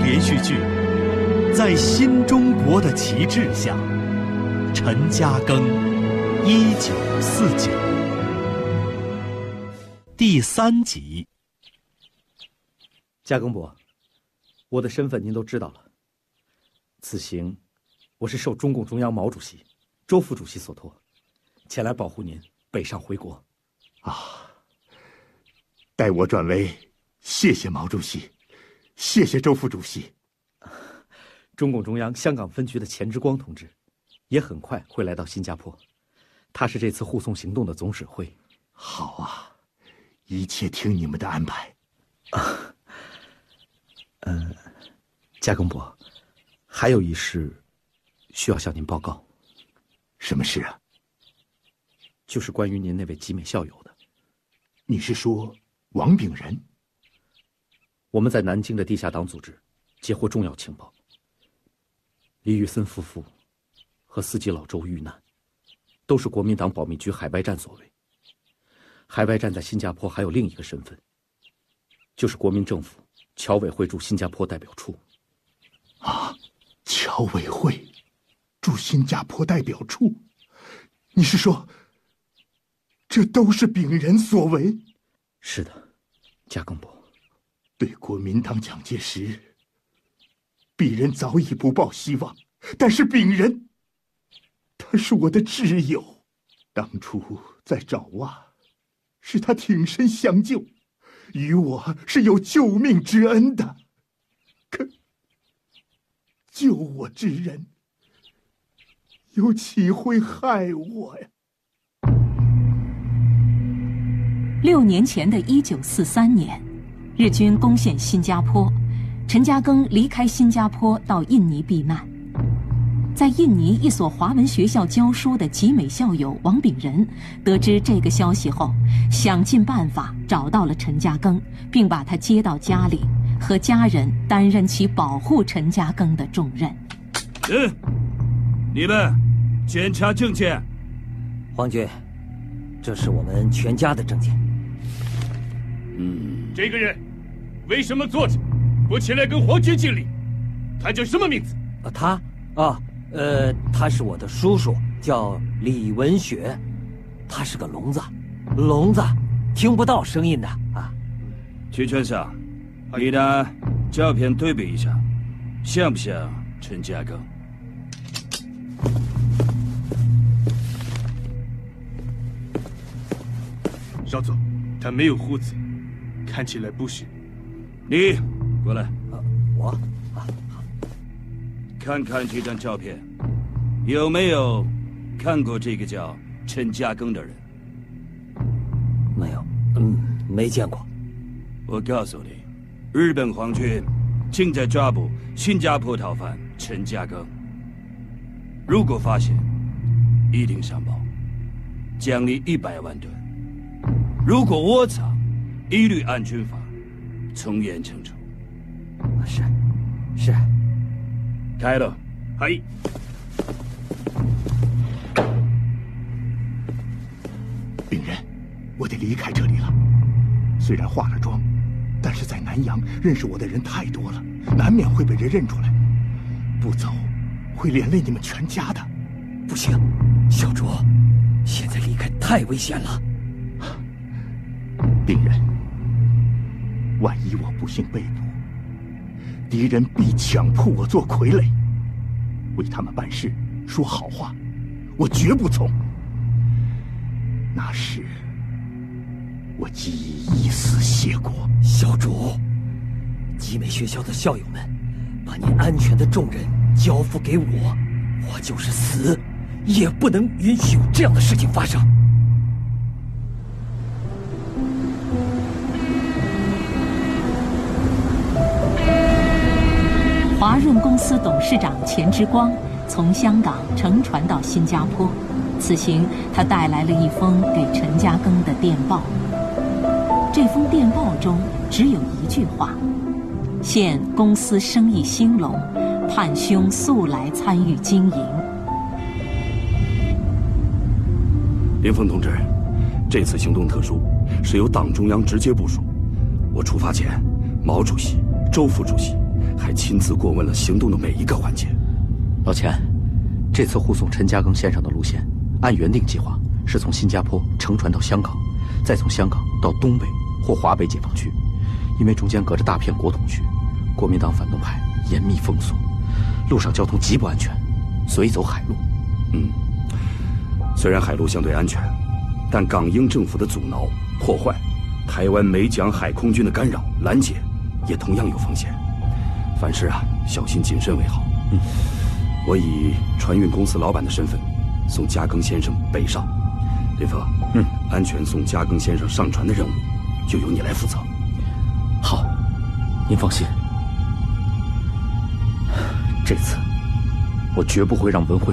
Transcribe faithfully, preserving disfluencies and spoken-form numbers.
连续剧《在新中国的旗帜下》，陈嘉庚，一九四九，第三集。 嘉庚伯，我的身份您都知道了。此行，我是受中共中央毛主席、周副主席所托，前来保护您北上回国。 啊，代我转为谢谢毛主席，谢谢周副主席。 中共中央香港分局的钱之光同志，也很快会来到新加坡，他是这次护送行动的总指挥。 好啊，一切听你们的安排。 啊呃，嘉庚伯，还有一事需要向您报告。 什么事啊？ 就是关于您那位集美校友的。 你是说王炳仁？ 我们在南京的地下党组织截获重要情报，李玉森夫妇和司机老周遇难，都是国民党保密局海外站所为。海外站在新加坡还有另一个身份，就是国民政府侨委会驻新加坡代表处。 啊，侨委会驻新加坡代表处？你是说，这都是炳仁所为？ 是的，嘉庚伯。 对国民党蒋介石，鄙人早已不抱希望，但是炳仁，他是我的挚友，当初在爪哇，是他挺身相救，与我是有救命之恩的。可救我之人，又岂会害我呀？ 六年前的一九四三年，日军攻陷新加坡，陈嘉庚离开新加坡到印尼避难。在印尼一所华文学校教书的集美校友王炳仁得知这个消息后，想尽办法找到了陈嘉庚，并把他接到家里，和家人担任起保护陈嘉庚的重任。 嗯，你们检查证件。 皇军，这是我们全家的证件。 嗯，这个人为什么坐着不起来跟皇军敬礼？他叫什么名字？ 啊，他啊，呃，他是我的叔叔，叫李文学，他是个聋子，聋子听不到声音的啊。 曲全上，你的照片对比一下，像不像陈嘉庚？ 少佐，他没有胡子，看起来不是。 你过来。 啊，我啊，好。 看看这张照片，有没有看过这个叫陈嘉庚的人？ 没有，嗯，没见过。 我告诉你，日本皇军正在抓捕新加坡逃犯陈嘉庚。如果发现，一定上报，奖励一百万吨。如果窝藏，一律按军法从严惩处。 是，是。 开了。 嗨。 炳仁，我得离开这里了。虽然化了妆，但是在南洋认识我的人太多了，难免会被人认出来。不走，会连累你们全家的。 不行，小卓，现在离开太危险了。 炳仁，万一我不幸被捕，敌人必强迫我做傀儡，为他们办事说好话，我绝不从。那时我即以死谢国。 小主，集美学校的校友们把您安全的重任交付给我，我就是死也不能允许有这样的事情发生。 华润公司董事长钱之光从香港乘船到新加坡，此行他带来了一封给陈嘉庚的电报。这封电报中只有一句话：现公司生意兴隆，盼兄速来参与经营。 林峰同志，这次行动特殊，是由党中央直接部署。我出发前，毛主席、周副主席还亲自过问了行动的每一个环节。 老钱，这次护送陈嘉庚先生的路线，按原定计划是从新加坡乘船到香港，再从香港到东北或华北解放区。因为中间隔着大片国土区，国民党反动派严密封锁，路上交通极不安全，所以走海路。 嗯，虽然海路相对安全，但港英政府的阻挠、破坏，台湾美蒋海空军的干扰、拦截，也同样有风险。凡事啊，小心谨慎为好。 嗯， 我以船运公司老板的身份，送嘉庚先生北上。林峰， 嗯， 安全送嘉庚先生上船的任务，就由你来负责。 好，您放心，这次我绝不会让文慧